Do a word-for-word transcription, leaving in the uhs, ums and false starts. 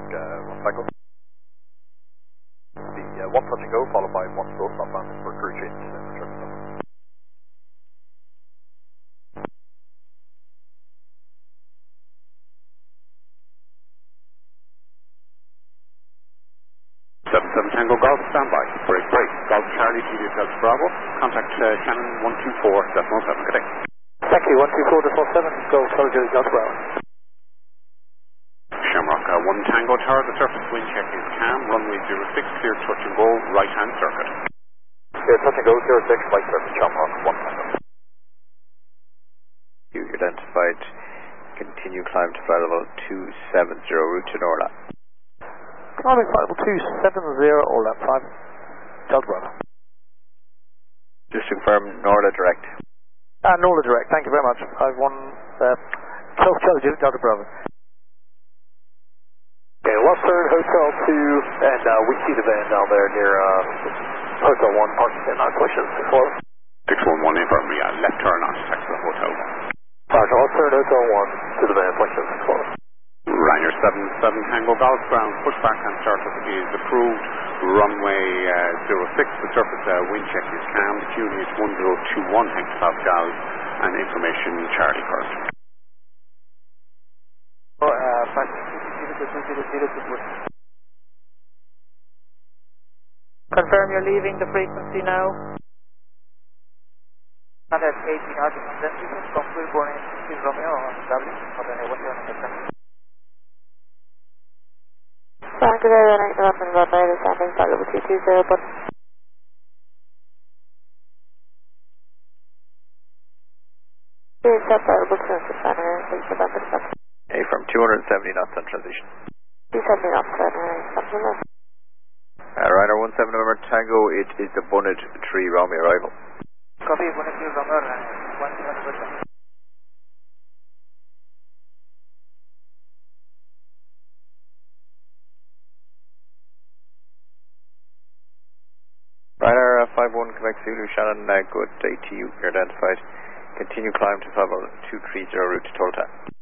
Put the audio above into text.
uh, one cycle. The uh, one touch and go followed by one slow stop landing for crew change. seven seven Tango Golf, standby. Break, break. Golf Charlie, Juliet Delta Bravo. Contact uh, Shannon one two four decimal seven. Good day. Thank you, one two four decimal seven, go Charlie Juliet Delta Bravo. Shamrock uh, one Tango Tower, the surface wind check is calm. Runway zero six, clear touch and go, right hand circuit. Clear touch and go, zero six, right surface, Shamrock one Tango. You identified, continue climb to flight level two seven zero, route to Norla. Climbing flight level two seven zero, all that five, Delta Bravo. Just to confirm, Norla direct. Uh, Norla direct, thank you very much. five one, uh, Golf Charlie Juliet Delta Bravo. Okay, Western Hotel two, and uh, we see the van down there near uh, Hotel one, parking in uh, collisions. six one one, inform me, uh, left turn on, taxi to Hotel one. Roger, Western Hotel one to the van, collisions closed. Ryanair seven seven Tango Golf, ground pushback and startup is approved. Runway uh, zero six, the surface uh, wind check is calm. The Q is one zero two one hectopascals, and information Charlie first. Oh, uh, Confirm you're leaving the frequency now. And at eighteen hundred from Wilborn to Romeo on W. Frank, good day, Renate November, November, standing flight level two two zero, but... Please accept flight level two six nine, please November, November. A from two hundred seventy knots on transition. two seventy knots, November, November. Uh, Ryanair one seven November Tango, it is the Bunnet three Romeo arrival. Copy, Bunnet three Romeo, one seven November. Ryanair uh, five one Quebec Zulu, Shannon, uh, good day to you. You're identified. Continue climb to level two three zero, route to Tolta.